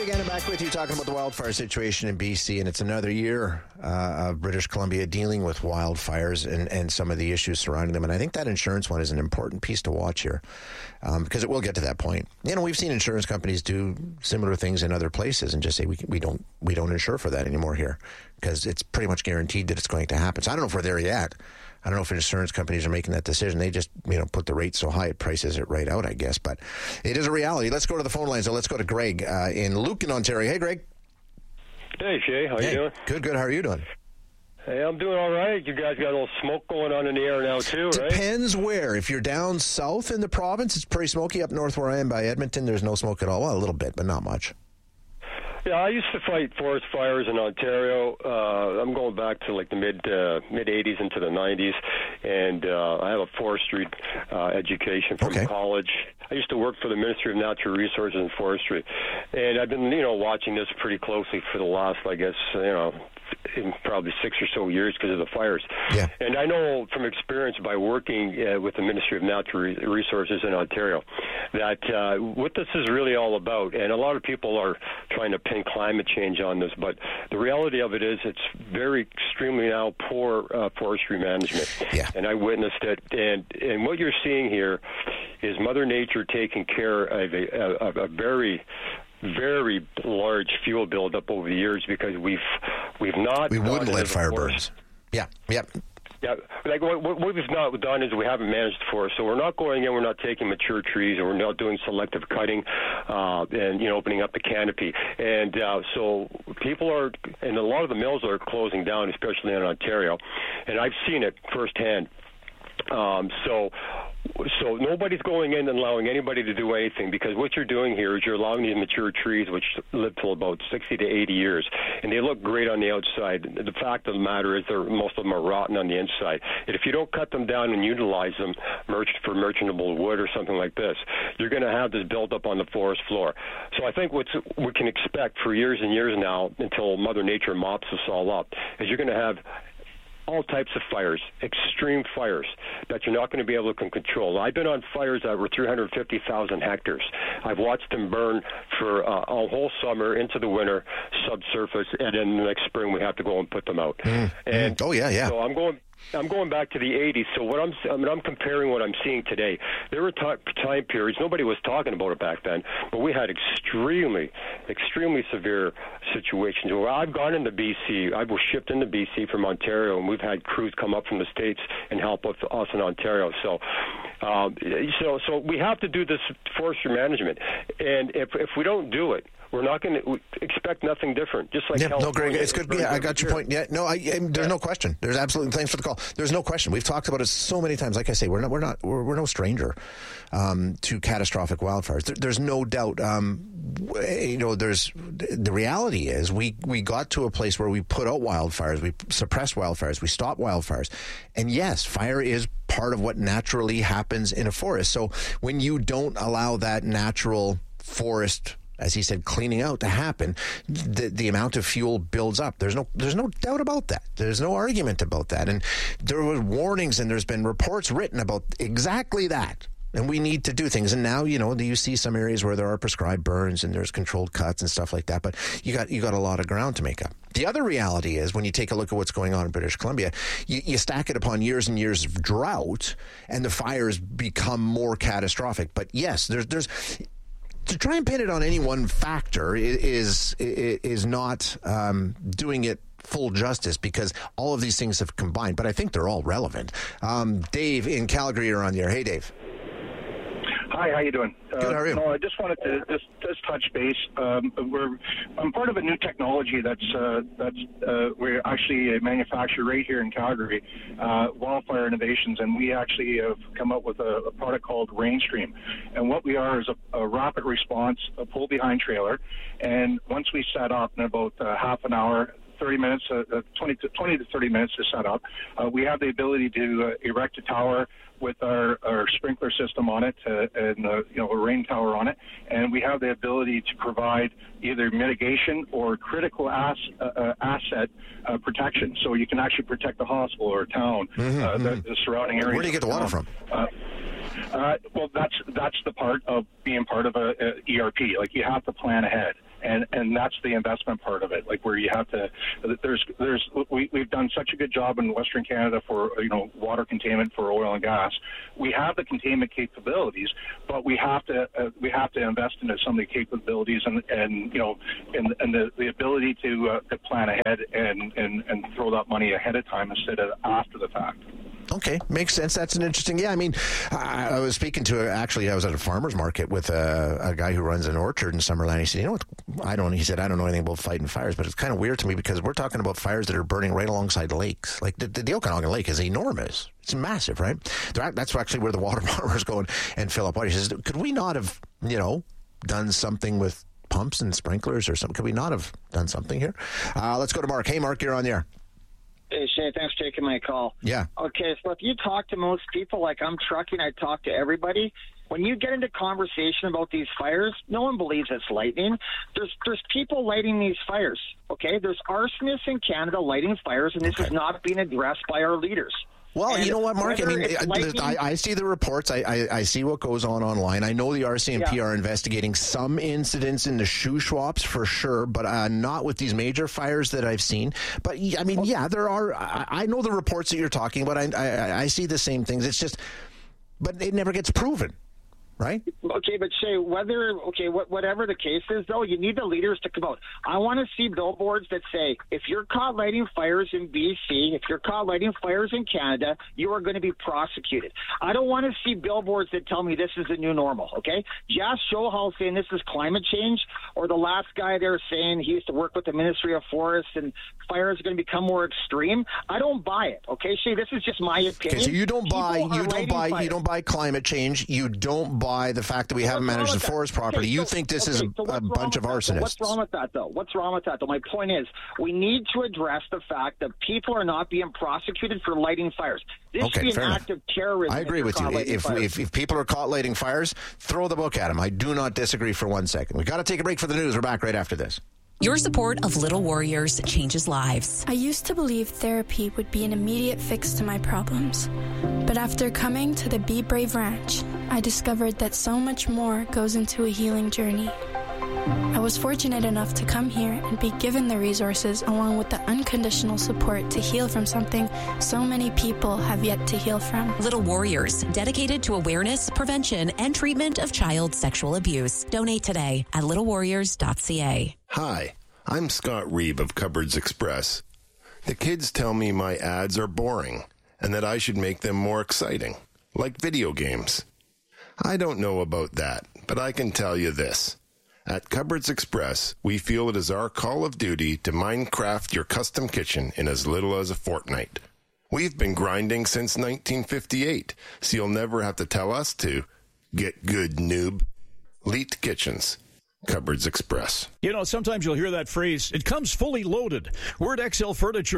Jay Gannon back with you talking about the wildfire situation in BC, and it's another year of British Columbia dealing with wildfires and some of the issues surrounding them. And I think that insurance one is an important piece to watch here because it will get to that point. You know, we've seen insurance companies do similar things in other places and just say we don't insure for that anymore here because it's pretty much guaranteed that it's going to happen. So I don't know if we're there yet. I don't know if insurance companies are making that decision. They just, put the rate so high it prices it right out, I guess. But it is a reality. Let's go to the phone lines. So let's go to Greg in Lucan, Ontario. Hey, Greg. Hey, Shay. How you doing? Good. How are you doing? Hey, I'm doing all right. You guys got a little smoke going on in the air now, too, right? Depends where. If you're down south in the province, it's pretty smoky. Up north where I am by Edmonton, there's no smoke at all. Well, a little bit, but not much. Yeah, I used to fight forest fires in Ontario. I'm going back to like the mid 80s into the 90s, and I have a forestry education from college. I used to work for the Ministry of Natural Resources and Forestry, and I've been watching this pretty closely for the last, I guess, in probably 6 or so years because of the fires. Yeah. And I know from experience by working with the Ministry of Natural Resources in Ontario that what this is really all about, and a lot of people are trying to pin climate change on this, but the reality of it is it's very extremely now poor forestry management. Yeah. And I witnessed it. And what you're seeing here is Mother Nature taking care of a very large fuel buildup over the years because we wouldn't let fire burns. Yeah. Yeah, like what we've not done is we haven't managed the forest. So we're not going in, we're not taking mature trees, and we're not doing selective cutting and opening up the canopy. And so people are, and a lot of the mills are closing down, especially in Ontario. And I've seen it firsthand. So nobody's going in and allowing anybody to do anything because what you're doing here is you're allowing these mature trees, which live till about 60 to 80 years, and they look great on the outside. The fact of the matter is most of them are rotten on the inside. And if you don't cut them down and utilize them for merchantable wood or something like this, you're going to have this buildup on the forest floor. So I think what we can expect for years and years now until Mother Nature mops us all up is you're going to have all types of fires, extreme fires that you're not going to be able to control. I've been on fires that were 350,000 hectares. I've watched them burn for a whole summer into the winter, subsurface, and then the next spring we have to go and put them out. Oh yeah. So I'm going back to the 80s. So what I'm comparing what I'm seeing today. There were time periods, nobody was talking about it back then, but we had extremely severe situations where I've gone into BC. I was shipped into BC from Ontario, and we've had crews come up from the States and help with us in Ontario. So we have to do this forestry management, and if we don't do it, we're not going to expect nothing different. Just like California. No, Greg, it's good. Yeah, I got your point. Yeah, no, there's no question. There's absolutely. Thanks for the call. There's no question. We've talked about it so many times. Like I say, we're no stranger to catastrophic wildfires. There's no doubt. There's the reality is we got to a place where we put out wildfires, we suppressed wildfires, we stopped wildfires, and yes, fire is part of what naturally happens in a forest. So when you don't allow that natural forest, as he said, cleaning out to happen, the amount of fuel builds up. There's no doubt about that. There's no argument about that. And there were warnings and there's been reports written about exactly that. And we need to do things. And now, you see some areas where there are prescribed burns and there's controlled cuts and stuff like that. But you got a lot of ground to make up. The other reality is when you take a look at what's going on in British Columbia, you stack it upon years and years of drought and the fires become more catastrophic. But yes, there's to try and pin it on any one factor is not doing it full justice because all of these things have combined. But I think they're all relevant. Dave in Calgary, you're on the air. Hey, Dave. Hi, how you doing? Good, how are you? I just wanted to just touch base. I'm part of a new technology that's we're actually manufactured right here in Calgary, Wildfire Innovations, and we actually have come up with a product called Rainstream. And what we are is a rapid response, a pull-behind trailer, and once we set up in about half an hour, 30 minutes, 20 to 30 minutes to set up, we have the ability to erect a tower with our sprinkler system on it and a rain tower on it, and we have the ability to provide either mitigation or critical asset protection. So you can actually protect the hospital or town, the surrounding area. Where do you get the water from? Well, that's the part of being part of a ERP. Like, you have to plan ahead. and that's the investment part of it. Like where you have to, we've done such a good job in Western Canada for water containment for oil and gas. We have the containment capabilities, but we have to invest into some of the capabilities and the ability to plan ahead and throw that money ahead of time instead of after the fact. Okay, makes sense. That's an interesting. Yeah, I mean, I was speaking to I was at a farmer's market with a guy who runs an orchard in Summerland. He said, "You know what? He said, I don't know anything about fighting fires, but it's kind of weird to me because we're talking about fires that are burning right alongside lakes. Like the Okanagan Lake is enormous. It's massive, right? That's actually where the water farmers go and fill up water." He says, "Could we not have, done something with pumps and sprinklers or something? Could we not have done something here?" Let's go to Mark. Hey, Mark, you're on the air. Hey, Shane, thanks for taking my call. Yeah. Okay, so if you talk to most people, like I'm trucking, I talk to everybody. When you get into conversation about these fires, no one believes it's lightning. There's people lighting these fires, okay? There's arsonists in Canada lighting fires, and this is not being addressed by our leaders. Well, you know what, Mark? I mean, I see the reports. I see what goes on online. I know the RCMP are investigating some incidents in the shoe swaps for sure, but not with these major fires that I've seen. But, I mean, there are. I know the reports that you're talking about. I see the same things. It's just, but it never gets proven. Right? Okay, but Shay, whatever the case is, though, you need the leaders to come out. I want to see billboards that say, if you're caught lighting fires in BC, if you're caught lighting fires in Canada, you are going to be prosecuted. I don't want to see billboards that tell me this is the new normal, okay? Jas Shohal saying this is climate change, or the last guy there saying he used to work with the Ministry of Forests and fires are going to become more extreme. I don't buy it, okay, Shay? This is just my opinion. Okay, so you don't buy climate change. You don't buy the fact that we haven't managed the forest properly. You think this is a bunch of arsonists. What's wrong with that, though? My point is, we need to address the fact that people are not being prosecuted for lighting fires. This should be an act of terrorism. I agree with you. If people are caught lighting fires, throw the book at them. I do not disagree for 1 second. We've got to take a break for the news. We're back right after this. Your support of Little Warriors changes lives. I used to believe therapy would be an immediate fix to my problems. But after coming to the Be Brave Ranch, I discovered that so much more goes into a healing journey. I was fortunate enough to come here and be given the resources along with the unconditional support to heal from something so many people have yet to heal from. Little Warriors, dedicated to awareness, prevention, and treatment of child sexual abuse. Donate today at littlewarriors.ca. Hi, I'm Scott Reeve of Cupboards Express. The kids tell me my ads are boring and that I should make them more exciting, like video games. I don't know about that, but I can tell you this. At Cupboards Express, we feel it is our call of duty to Minecraft your custom kitchen in as little as a fortnight. We've been grinding since 1958, so you'll never have to tell us to get good, noob. Leet Kitchens. Cupboards Express. You know, sometimes you'll hear that phrase, it comes fully loaded. We're at XL Furniture,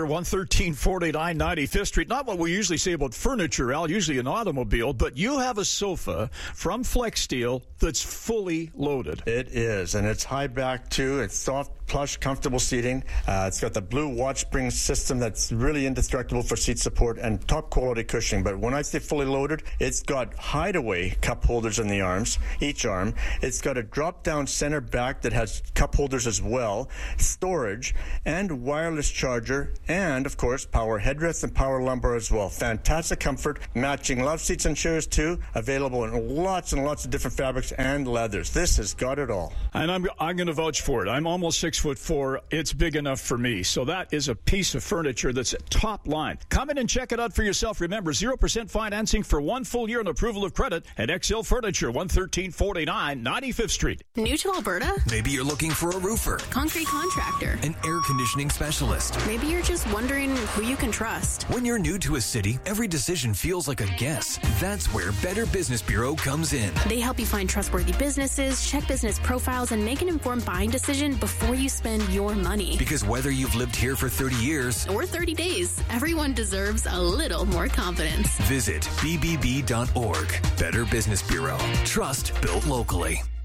11349 95th Street. Not what we usually say about furniture, Al, usually an automobile, but you have a sofa from Flex Steel that's fully loaded. It is, and it's high back too. It's soft, plush, comfortable seating. It's got the blue watch spring system that's really indestructible for seat support and top quality cushioning. But when I say fully loaded, it's got hideaway cup holders in the arms, each arm. It's got a drop-down center back that has cup holders as well, storage, and wireless charger, and, of course, power headrests and power lumbar as well. Fantastic comfort, matching love seats and chairs too, available in lots and lots of different fabrics and leathers. This has got it all. And I'm going to vouch for it. I'm almost 6'4". It's big enough for me. So that is a piece of furniture that's top line. Come in and check it out for yourself. Remember, 0% financing for 1 full year and approval of credit at XL Furniture, 11349 95th Street. New to Alberta? Maybe you're looking for a roofer, concrete contractor, an air conditioning specialist. Maybe you're just wondering who you can trust. When you're new to a city, every decision feels like a guess. That's where Better Business Bureau comes in. They help you find trustworthy businesses, check business profiles, and make an informed buying decision before you spend your money. Because whether you've lived here for 30 years or 30 days, everyone deserves a little more confidence. Visit bbb.org. Better Business Bureau. Trust built locally.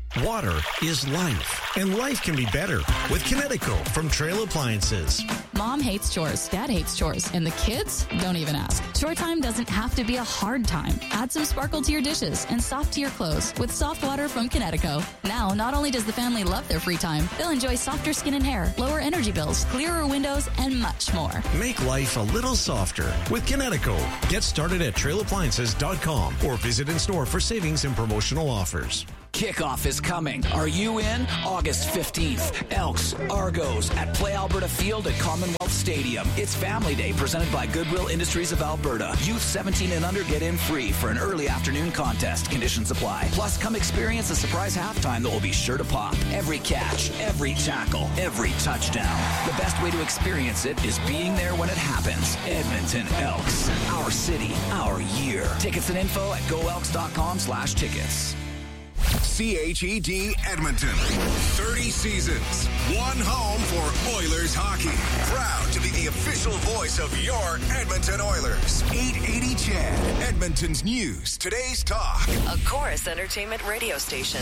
Water is life, and life can be better with Kinetico from Trail Appliances. Mom hates chores, Dad hates chores, and the kids don't even ask. Chore time doesn't have to be a hard time. Add some sparkle to your dishes and soft to your clothes with soft water from Kinetico. Now, not only does the family love their free time, they'll enjoy softer skin and hair, lower energy bills, clearer windows, and much more. Make life a little softer with Kinetico. Get started at trailappliances.com or visit in store for savings and promotional offers. Kickoff is coming. Are you in? August 15th. Elks, Argos at Play Alberta Field at Commonwealth Stadium. It's Family Day presented by Goodwill Industries of Alberta. Youth 17 and under get in free for an early afternoon contest. Conditions apply. Plus, come experience a surprise halftime that will be sure to pop. Every catch, every tackle, every touchdown. The best way to experience it is being there when it happens. Edmonton Elks. Our city, our year. Tickets and info at goelks.com/tickets. CHED Edmonton. 30 seasons. One home for Oilers hockey. Proud to be the official voice of your Edmonton Oilers. 880 CHED. Edmonton's news. Today's talk. A Chorus Entertainment radio station.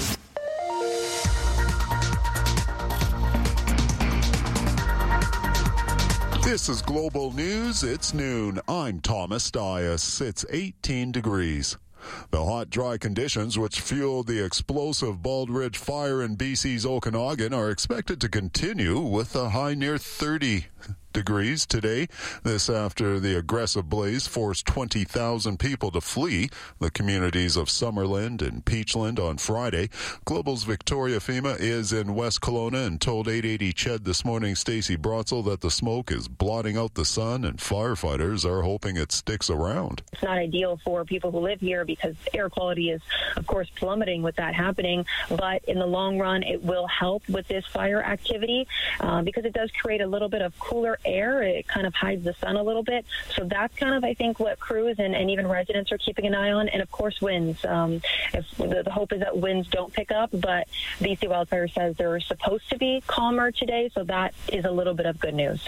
This is Global News. It's noon. I'm Thomas Dias. It's 18 degrees. The hot, dry conditions which fueled the explosive Bald Ridge fire in BC's Okanagan are expected to continue with a high near 30 degrees today. This after the aggressive blaze forced 20,000 people to flee the communities of Summerland and Peachland on Friday. Global's Victoria Fema is in West Kelowna and told 880 CHED this morning, Stacey Brotzel, that the smoke is blotting out the sun and firefighters are hoping it sticks around. It's not ideal for people who live here because air quality is, of course, plummeting with that happening. But in the long run, it will help with this fire activity because it does create a little bit of cooler air. It kind of hides the sun a little bit. So that's kind of, I think, what crews and even residents are keeping an eye on. And, of course, winds. If the hope is that winds don't pick up, but BC Wildfire says they're supposed to be calmer today, so that is a little bit of good news.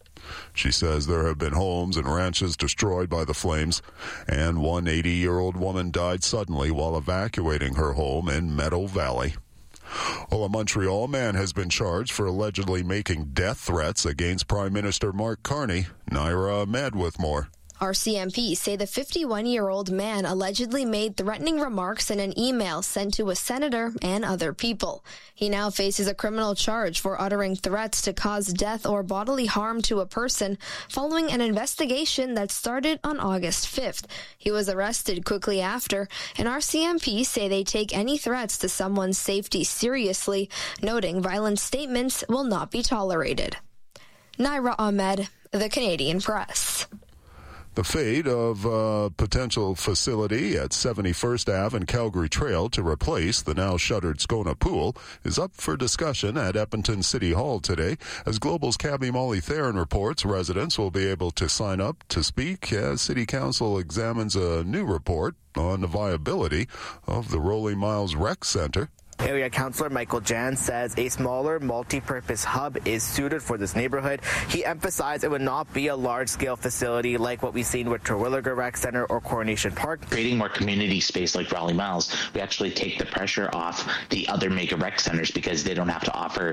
She says there have been homes and ranches destroyed by the flames, and one 80-year-old woman died suddenly while evacuating her home in Meadow Valley. Well, a Montreal man has been charged for allegedly making death threats against Prime Minister Mark Carney. Naira Ahmed with more. RCMP say the 51-year-old man allegedly made threatening remarks in an email sent to a senator and other people. He now faces a criminal charge for uttering threats to cause death or bodily harm to a person following an investigation that started on August 5th. He was arrested quickly after, and RCMP say they take any threats to someone's safety seriously, noting violent statements will not be tolerated. Naira Ahmed, The Canadian Press. The fate of a potential facility at 71st Ave and Calgary Trail to replace the now shuttered Skona Pool is up for discussion at Edmonton City Hall today. As Global's Cabby Molly Theron reports, residents will be able to sign up to speak as City Council examines a new report on the viability of the Rolling Miles Rec Centre. Area Councillor Michael Jan says a smaller multi-purpose hub is suited for this neighborhood. He emphasized it would not be a large-scale facility like what we've seen with Terwilliger Rec Center or Coronation Park. Creating more community space like Rolling Miles, we actually take the pressure off the other mega rec centers because they don't have to offer,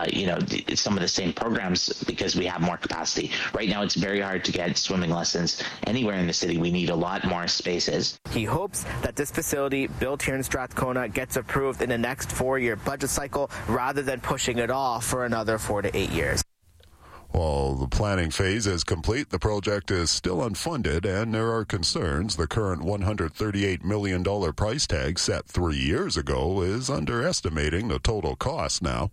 some of the same programs because we have more capacity. Right now, it's very hard to get swimming lessons anywhere in the city. We need a lot more spaces. He hopes that this facility built here in Strathcona gets approved in the next 4-year budget cycle rather than pushing it off for another 4 to 8 years. While the planning phase is complete, the project is still unfunded and there are concerns the current $138 million price tag set 3 years ago is underestimating the total cost now.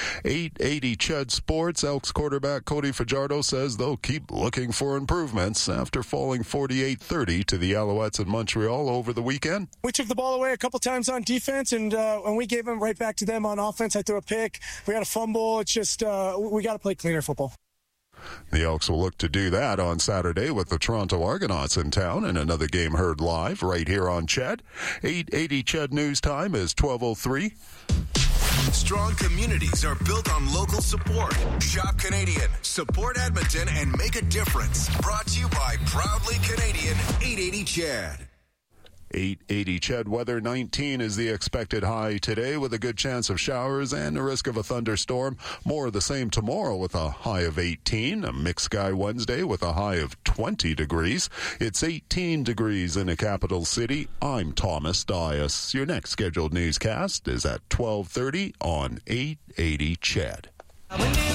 880 CHED Sports, Elks quarterback Cody Fajardo says they'll keep looking for improvements after falling 48-30 to the Alouettes in Montreal over the weekend. We took the ball away a couple times on defense, and when we gave them right back to them on offense, I threw a pick. We had a fumble. It's just we got to play cleaner football. The Elks will look to do that on Saturday with the Toronto Argonauts in town, and another game heard live right here on CHED. 880 CHED News Time is 12:03. Strong communities are built on local support. Shop Canadian, support Edmonton, and make a difference. Brought to you by Proudly Canadian 880 CHED. 880 CHED weather. 19 is the expected high today with a good chance of showers and a risk of a thunderstorm. More of the same tomorrow with a high of 18. A mixed sky Wednesday with a high of 20 degrees. It's 18 degrees in the capital city. I'm Thomas Dias. Your next scheduled newscast is at 12:30 on 880 CHED.